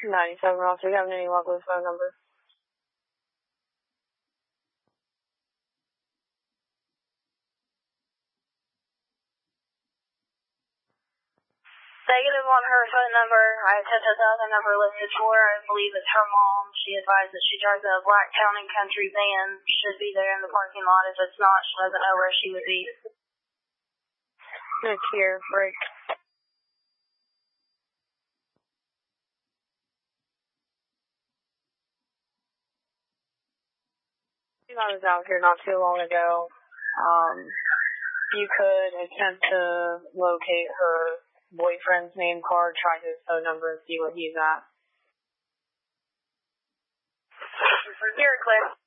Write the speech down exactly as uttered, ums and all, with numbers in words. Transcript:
ninety-seven Ross, do you have any luck with phone number? Negative on her phone number. I have tested the other number listed for her. I believe it's her mom. She advised that she drives a black Town and Country van. Should be there in the parking lot. If it's not, she doesn't know where she would be. It's here, break. I was out here not too long ago. Um, you could attempt to locate her boyfriend's name card, try his phone number, and see what he's at. Here, Claire.